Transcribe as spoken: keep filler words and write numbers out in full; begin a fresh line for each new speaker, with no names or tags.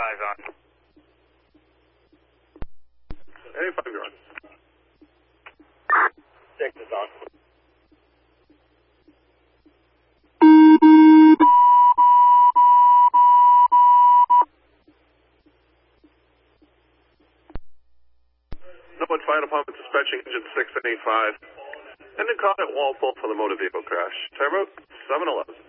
five on.
eighty-five, you're on.
six is on.
Norwood Fire Department dispatching engine six eighty-five. Engine caught at Walpole for the motor vehicle crash. Turbo seven eleven.